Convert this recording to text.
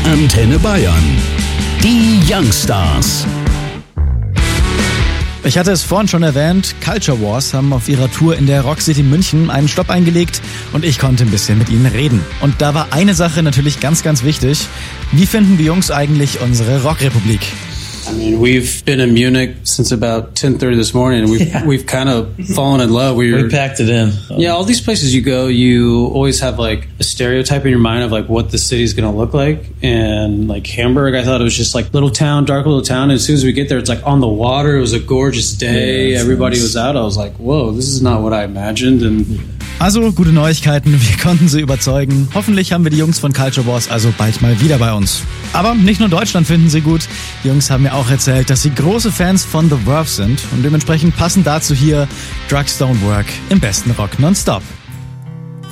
Antenne Bayern. Die Youngstars. Ich hatte es vorhin schon erwähnt, Culture Wars haben auf ihrer Tour in der Rock City München einen Stopp eingelegt und ich konnte ein bisschen mit ihnen reden. Und da war eine Sache natürlich ganz, ganz wichtig. Wie finden die Jungs eigentlich unsere Rockrepublik? I mean, we've been in Munich since about 10:30 this morning, and we've kind of fallen in love. We packed it in. Yeah, all these places you go, you always have like a stereotype in your mind of like what the city's going to look like. And like Hamburg, I thought it was just like little town, dark little town. And as soon as we get there, it's like on the water. It was a gorgeous day. Yeah, everybody was out. I was like, whoa, this is not what I imagined. And also, gute Neuigkeiten, wir konnten sie überzeugen. Hoffentlich haben wir die Jungs von Culture Wars also bald mal wieder bei uns. Aber nicht nur Deutschland finden sie gut. Die Jungs haben mir auch erzählt, dass sie große Fans von The Verve sind. Und dementsprechend passen dazu hier Drugs Don't Work im besten Rock nonstop.